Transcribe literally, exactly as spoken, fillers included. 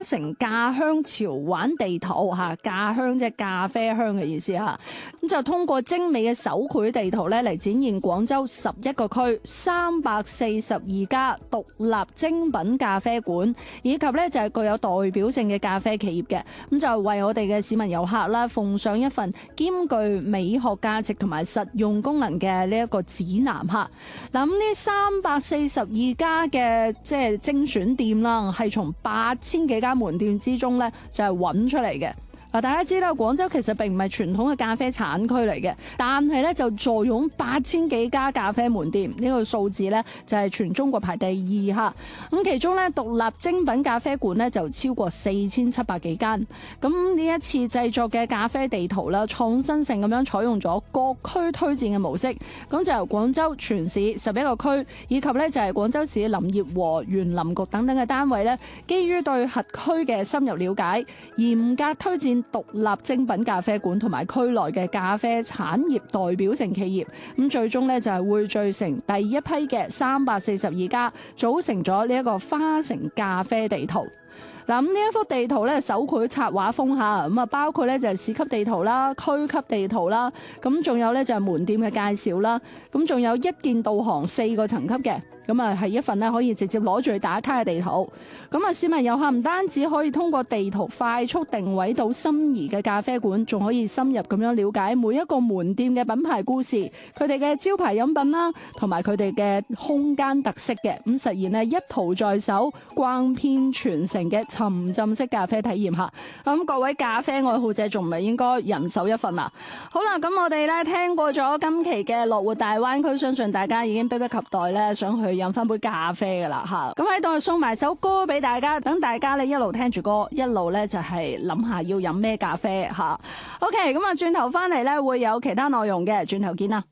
城咖香潮玩地圖嚇，咖香即係咖啡香嘅意思嚇。咁就通過精美嘅手繪地圖咧嚟展現廣州十一個區、三百四十二家獨立精品咖啡館，以及咧就係具有代表性嘅咖啡企業嘅。咁就為我哋嘅市民遊客啦，奉上一份兼具美學價值同埋實用功能嘅呢一個指南嚇。嗱，咁呢三百四十二家嘅即係精選店啦，係從八千幾間門店之中咧就係揾出嚟嘅。嗱，大家知道廣州其實並唔係傳統嘅咖啡產區嚟嘅，但係咧就坐擁八千幾家咖啡門店，呢個數字咧就係全中國排第二嚇。咁其中咧獨立精品咖啡館咧就超過四千七百幾間。咁呢一次製作嘅咖啡地圖啦，創新性咁樣採用咗各區推薦嘅模式，咁就由廣州全市十一個區，以及咧就係廣州市林業和園林局等等嘅單位咧，基於對轄區嘅深入了解，嚴格推薦獨立精品咖啡館同埋區內嘅咖啡產業代表性企業，咁最終咧就係匯聚成第一批嘅三百四十二家，組成咗呢一個花城咖啡地圖。嗱，咁呢一幅地圖咧手繪插畫風下，咁啊包括咧就係市級地圖啦、區級地圖啦，咁仲有咧就係門店嘅介紹啦，咁仲有一鍵導航四個層級嘅。咁啊，係一份咧可以直接攞住去打卡嘅地圖。咁啊，市民遊客唔單止可以通過地圖快速定位到心儀嘅咖啡館，仲可以深入咁樣了解每一個門店嘅品牌故事、佢哋嘅招牌飲品啦，同埋佢哋嘅空間特色嘅，咁實現咧一途在手、逛遍全城嘅沉浸式咖啡體驗下。咁各位咖啡愛好者仲唔係應該人手一份啊？好啦，咁我哋咧聽過咗今期嘅樂活大灣區，相信大家已經迫不及待咧想去飲翻杯咖啡噶啦吓，咁喺度送埋首歌俾大家，等大家咧一路聽住歌，一路咧就係諗下要飲咩咖啡吓。OK，咁啊轉頭翻嚟咧會有其他內容嘅，轉頭見啦。